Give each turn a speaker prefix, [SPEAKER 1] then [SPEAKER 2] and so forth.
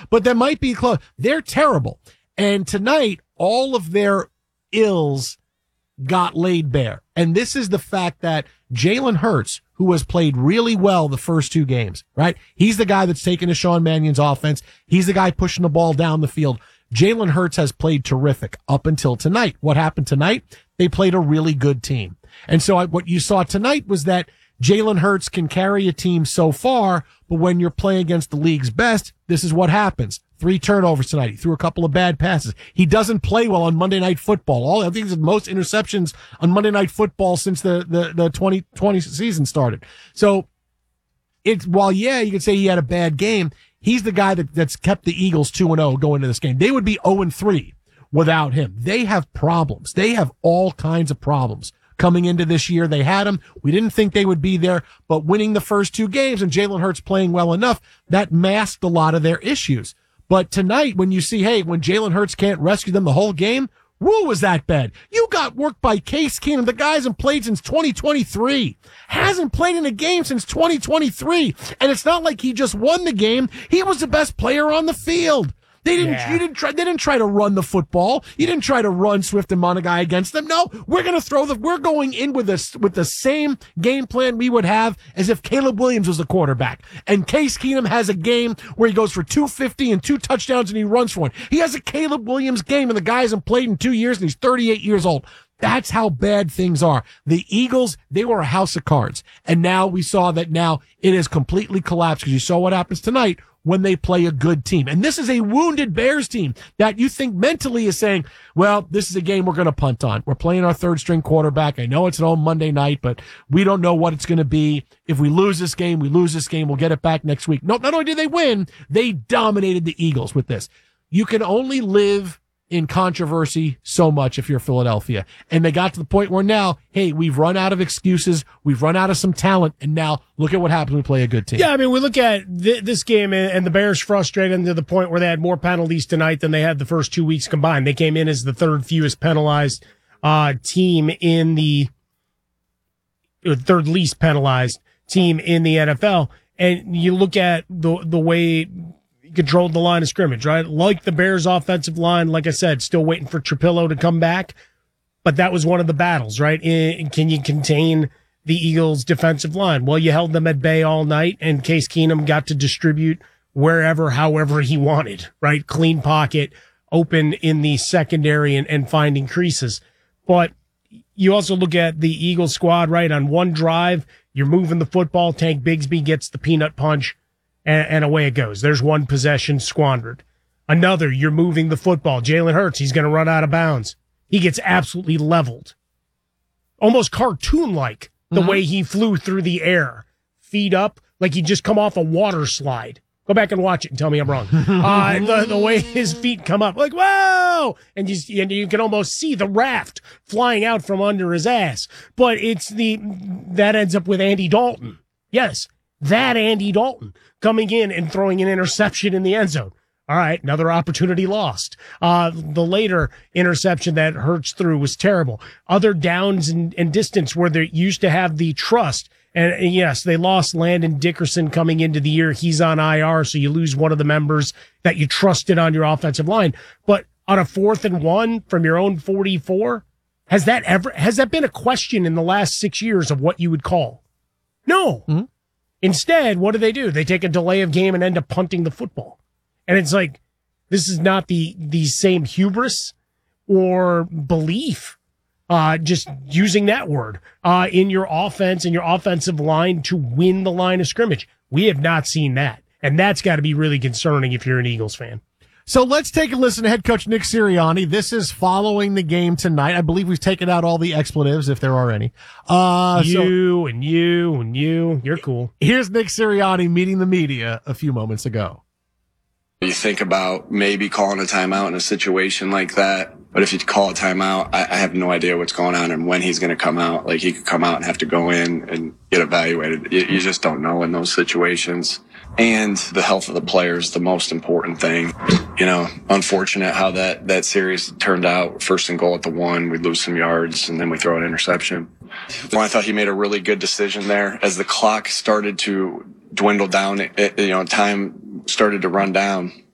[SPEAKER 1] but that might be close. They're terrible. And tonight, all of their ills got laid bare. And this is the fact that Jalen Hurts, who has played really well the first two games, right? He's the guy that's taken to Sean Mannion's offense. He's the guy pushing the ball down the field. Jalen Hurts has played terrific up until tonight. What happened tonight? They played a really good team. And so what you saw tonight was that Jalen Hurts can carry a team so far, but when you're playing against the league's best, this is what happens. 3 turnovers tonight. He threw a couple of bad passes. He doesn't play well on Monday Night Football. I think he's the most interceptions on Monday Night Football since the 2020 season started. So while you could say he had a bad game, he's the guy that's kept the Eagles 2-0 going into this game. They would be 0-3 without him. They have problems. They have all kinds of problems. Coming into this year, they had them. We didn't think they would be there, but winning the first 2 games and Jalen Hurts playing well enough, that masked a lot of their issues. But tonight, when you see, when Jalen Hurts can't rescue them the whole game, woo, was that bad. You got worked by Case Keenum. The guy hasn't played since 2023. Hasn't played in a game since 2023. And it's not like he just won the game. He was the best player on the field. They didn't try to run the football. You didn't try to run Swift and Monagai against them. No, we're going in with the same game plan we would have as if Caleb Williams was the quarterback. And Case Keenum has a game where he goes for 250 and 2 touchdowns and he runs for one. He has a Caleb Williams game and the guy hasn't played in 2 years and he's 38 years old. That's how bad things are. The Eagles, they were a house of cards. And now we saw that now it has completely collapsed because you saw what happens tonight when they play a good team. And this is a wounded Bears team that you think mentally is saying, well, this is a game we're going to punt on. We're playing our 3rd string quarterback. I know it's at home Monday night, but we don't know what it's going to be. If we lose this game, we'll get it back next week. No, not only did they win, they dominated the Eagles with this. You can only live in controversy so much if you're Philadelphia. And they got to the point where now, we've run out of excuses. We've run out of some talent. And now look at what happens when we play a good team.
[SPEAKER 2] Yeah, I mean, we look at this game and the Bears frustrated to the point where they had more penalties tonight than they had the first 2 weeks combined. They came in as the 3rd fewest penalized team in the 3rd least penalized team in the NFL. And you look at the way controlled the line of scrimmage, right? Like the Bears offensive line, like I said, still waiting for Trapillo to come back. But that was one of the battles, right? Can you contain the Eagles defensive line? Well, you held them at bay all night and Case Keenum got to distribute however he wanted, right? Clean pocket, open in the secondary and finding creases. But you also look at the Eagles squad, right? On one drive, you're moving the football. Tank Bigsby gets the peanut punch. And away it goes. There's one possession squandered. Another, you're moving the football. Jalen Hurts, he's going to run out of bounds. He gets absolutely leveled. Almost cartoon-like the way he flew through the air. Feet up, like he just come off a water slide. Go back and watch it and tell me I'm wrong. The way his feet come up, like, whoa! And you can almost see the raft flying out from under his ass. But that ends up with Andy Dalton. Yes, that Andy Dalton coming in and throwing an interception in the end zone. All right, another opportunity lost. The later interception that Hurts threw was terrible. Other downs and distance where they used to have the trust. And yes, they lost Landon Dickerson coming into the year. He's on IR, so you lose one of the members that you trusted on your offensive line. But on a 4th and 1 from your own 44, has that been a question in the last 6 years of what you would call? No. Mm-hmm. Instead, what do? They take a delay of game and end up punting the football. And it's like, this is not the same hubris or belief, just using that word, in your offense and your offensive line to win the line of scrimmage. We have not seen that. And that's got to be really concerning if you're an Eagles fan.
[SPEAKER 1] So let's take a listen to head coach Nick Sirianni. This is following the game tonight. I believe we've taken out all the expletives, if there are any.
[SPEAKER 2] You're cool.
[SPEAKER 1] Here's Nick Sirianni meeting the media a few moments ago.
[SPEAKER 3] You think about maybe calling a timeout in a situation like that. But if you call a timeout, I have no idea what's going on and when he's going to come out. Like, he could come out and have to go in and get evaluated. You just don't know in those situations. And the health of the player is the most important thing. You know, unfortunate how that series turned out. 1st and goal at the 1, we lose some yards, and then we throw an interception. I thought he made a really good decision there. As the clock started to dwindle down, time started to run down.